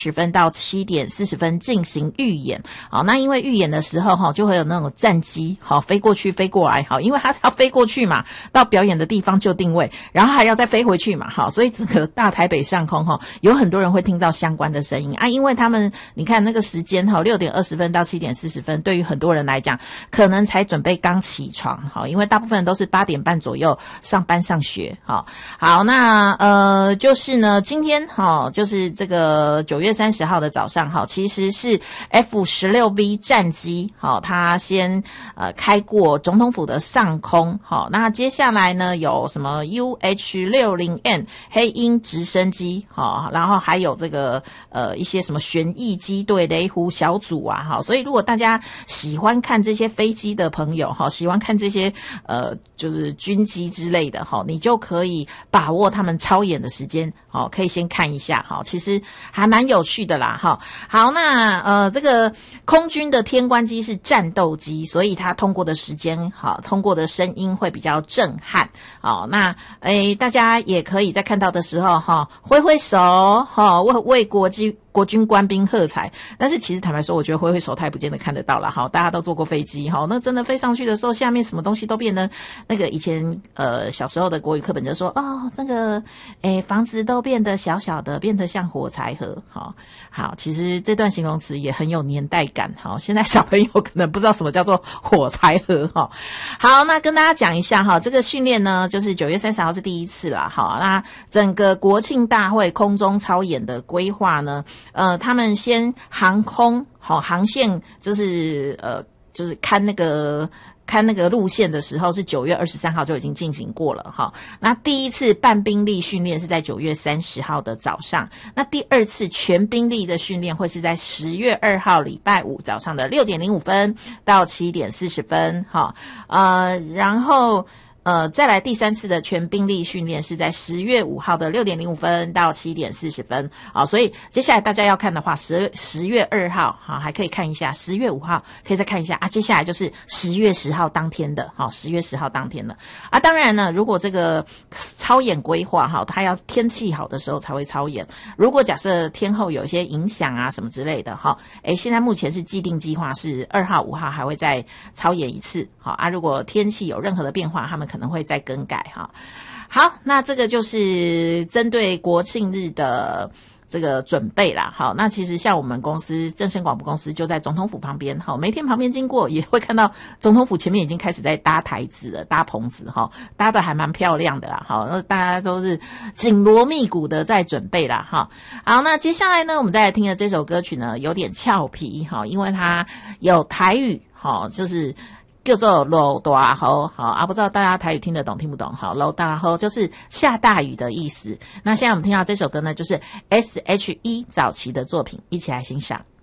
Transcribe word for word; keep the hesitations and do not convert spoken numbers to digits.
十分到七点四十分进行预演。好，那因为预演的时候哈，就会有那种战机好飞过去飞过来，好，因为它要飞过去嘛，到表演的地方就定位，然后还要再飞回去嘛，好，所以这个大台北上空哈，有很多人会听到相关的声音啊，因为他们你看那个时间哈，六点二十分到七点四十分，对于很多人来讲，可能才准备刚起床，好，因为大部分人都是八点半左右上班上学，好，好，那呃就是呢，今天哈，就是这个九月三十号的早上哈，其实是 F 十六 V 战机好，它先呃开过总统府的上空好，那接下来呢有什么 U H 六十 M 黑鹰直升机好，然后还有这个呃一些什么旋翼机队雷虎小组啊好，所以如果大家喜欢看这些飞机的朋友哈，喜欢看这些呃就是军机之类的哈，你就可以把握他们操演的时间好，可以先看一下哈，其实还蛮有趣的啦哈。好，那呃这个空军的天官机是战斗机，所以它通过的时间好，通过的声音会比较震撼。好，那诶大家也可以在看到的时候哈，挥挥手哈，为为国机国军官兵喝彩。但是其实坦白说，我觉得挥挥手他也不见得看得到了哈。大家都坐过飞机哈，那真的飞上去的时候，下面什么东西都变得那个以前呃小时候的国语课本就说哦，这个诶房子都变得小小的，变得像火柴盒。好，好，其实这段形容词也很有年代感。好，现在小朋友可能不知道什么叫做火柴盒哈。好，那跟大家讲一下哈，这个训练呢，就是九月三十号是第一次啦。好，那整个国庆大会空中操演的规划呢？呃，他们先航空好航线，就是呃，就是看那个看那个路线的时候，是九月二十三号就已经进行过了哈。那第一次半兵力训练是在九月三十号的早上，那第二次全兵力的训练会是在十月二号礼拜五早上的六点零五分到七点四十分哈。呃，然后。呃，再来第三次的全兵力训练是在十月五号的六点零五分到七点四十分啊，所以接下来大家要看的话，十十月二号哈、啊、还可以看一下，十月五号可以再看一下啊，接下来就是十月十号当天的哈，十月十号当天的啊，当然呢，如果这个操演规划哈，它要天气好的时候才会操演，如果假设天后有一些影响啊什么之类的哈，诶，现在目前是既定计划是二号、五号还会再操演一次，好啊，如果天气有任何的变化，他们可能会再更改哈。好，那这个就是针对国庆日的这个准备啦。好，那其实像我们公司正声广播公司就在总统府旁边，好，每天旁边经过也会看到总统府前面已经开始在搭台子了，搭棚子哈，搭的还蛮漂亮的啦。好，那大家都是紧锣密鼓的在准备啦哈。好，那接下来呢，我们再来听的这首歌曲呢，有点俏皮哈，因为它有台语哈，就是叫做落大雨，好啊，不知道大家台语听得懂听不懂？好，落大雨就是下大雨的意思。那现在我们听到这首歌呢，就是 S H E 早期的作品，一起来欣赏。